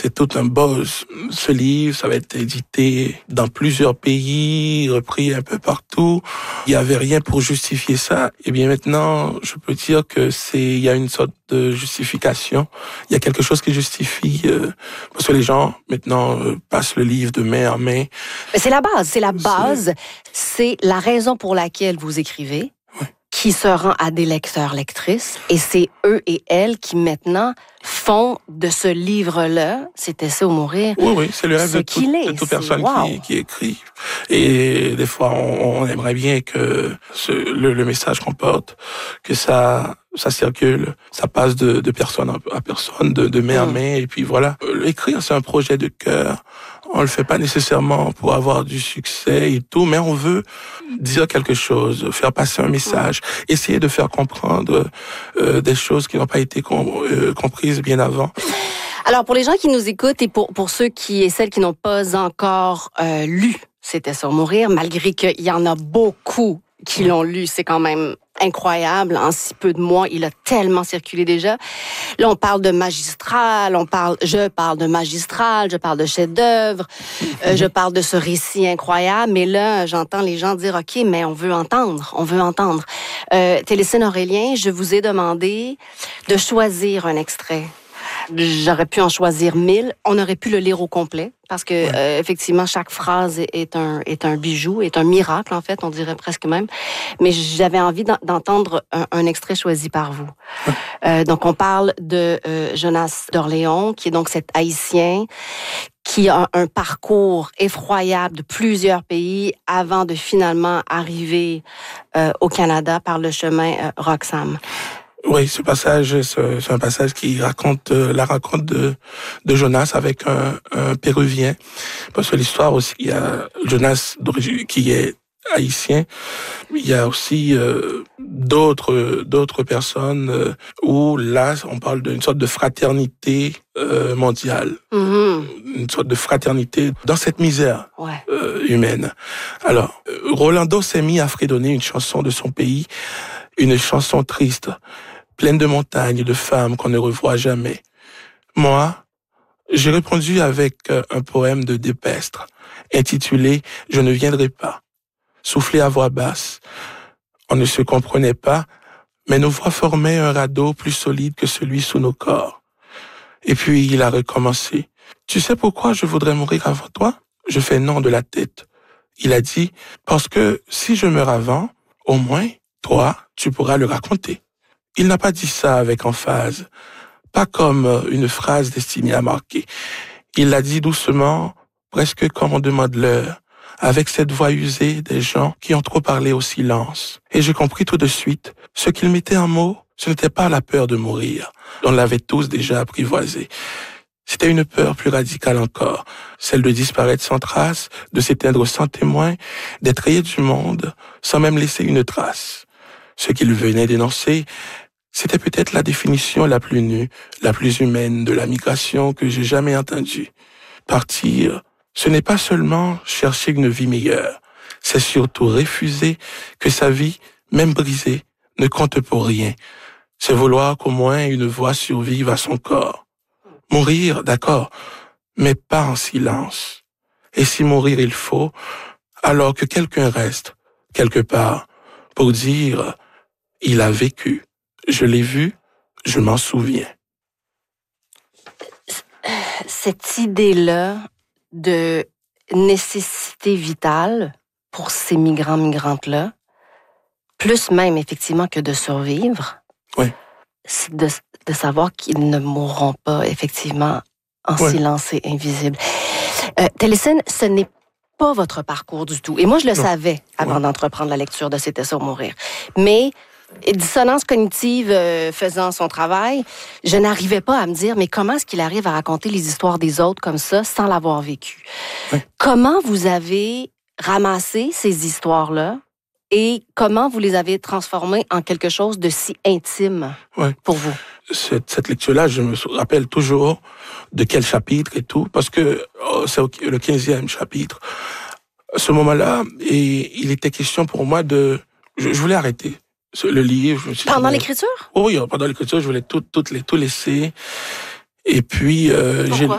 c'est tout un buzz. Ce livre, ça va être édité dans plusieurs pays, repris un peu partout. Il y avait rien pour justifier ça. Et bien maintenant, je peux dire que il y a une sorte de justification. Il y a quelque chose qui justifie, parce que les gens maintenant passent le livre de main en main. Mais c'est la base. C'est la raison pour laquelle vous écrivez, qui se rend à des lecteurs, lectrices, et c'est eux et elles qui maintenant font de ce livre-là, C'était ça ou mourir. Oui, c'est le rêve de toute personne qui écrit. Et des fois, on aimerait bien que le message qu'on porte, que ça circule, ça passe de personne à personne, de main à main, et puis voilà. Écrire, c'est un projet de cœur. On le fait pas nécessairement pour avoir du succès et tout, mais on veut dire quelque chose, faire passer un message, essayer de faire comprendre des choses qui n'ont pas été comprises bien avant. Alors, pour les gens qui nous écoutent et pour ceux et celles qui n'ont pas encore lu C'était ça, mourir, malgré qu'il y en a beaucoup qui l'ont lu, c'est quand même incroyable. En si peu de mois, il a tellement circulé déjà. Là, on parle de magistral, je parle de magistral, je parle de chef-d'œuvre, je parle de ce récit incroyable. Mais là, j'entends les gens dire, OK, mais on veut entendre. Télésine Aurélien, je vous ai demandé de choisir un extrait. J'aurais pu en choisir 1000. On aurait pu le lire au complet parce que effectivement chaque phrase est un bijou, est un miracle en fait, on dirait presque même. Mais j'avais envie d'entendre un extrait choisi par vous. Donc on parle de Jonas d'Orléans, qui est donc cet Haïtien qui a un parcours effroyable de plusieurs pays avant de finalement arriver au Canada par le chemin Roxham. Oui, ce passage, c'est un passage qui raconte la rencontre de Jonas avec un Péruvien. Parce que l'histoire aussi, il y a Jonas qui est haïtien. Il y a aussi d'autres personnes où là, on parle d'une sorte de fraternité mondiale. Mm-hmm. Une sorte de fraternité dans cette misère humaine. Alors, Rolando s'est mis à fredonner une chanson de son pays, une chanson triste, pleine de montagnes, de femmes qu'on ne revoit jamais. Moi, j'ai répondu avec un poème de Despestre, intitulé « Je ne viendrai pas », soufflé à voix basse. On ne se comprenait pas, mais nos voix formaient un radeau plus solide que celui sous nos corps. Et puis il a recommencé. « Tu sais pourquoi je voudrais mourir avant toi ?» Je fais non de la tête. Il a dit « Parce que si je meurs avant, au moins, toi, tu pourras le raconter. » Il n'a pas dit ça avec emphase, pas comme une phrase destinée à marquer. Il l'a dit doucement, presque comme on demande l'heure, avec cette voix usée des gens qui ont trop parlé au silence. Et j'ai compris tout de suite, ce qu'il mettait en mots, ce n'était pas la peur de mourir. On l'avait tous déjà apprivoisé. C'était une peur plus radicale encore, celle de disparaître sans trace, de s'éteindre sans témoin, d'être rayé du monde, sans même laisser une trace. Ce qu'il venait d'énoncer, c'était peut-être la définition la plus nue, la plus humaine de la migration que j'ai jamais entendue. Partir, ce n'est pas seulement chercher une vie meilleure, c'est surtout refuser que sa vie, même brisée, ne compte pour rien. C'est vouloir qu'au moins une voix survive à son corps. Mourir, d'accord, mais pas en silence. Et si mourir il faut, alors que quelqu'un reste, quelque part, pour dire « il a vécu ». Je l'ai vu, je m'en souviens. Cette idée-là de nécessité vitale pour ces migrantes-là, plus même effectivement que de survivre, c'est de savoir qu'ils ne mourront pas effectivement en silence et invisible. Télésine, ce n'est pas votre parcours du tout. Et moi, je le savais avant d'entreprendre la lecture de C'était ça, mourir. Mais dissonance cognitive faisant son travail, je n'arrivais pas à me dire, mais comment est-ce qu'il arrive à raconter les histoires des autres comme ça sans l'avoir vécu? Comment vous avez ramassé ces histoires-là et comment vous les avez transformées en quelque chose de si intime pour vous? Cette lecture-là, je me rappelle toujours de quel chapitre et tout, parce que c'est le 15e chapitre. À ce moment-là, et il était question pour moi je voulais arrêter le livre. Pendant l'écriture? Oui, pendant l'écriture, je voulais tout laisser. Et puis,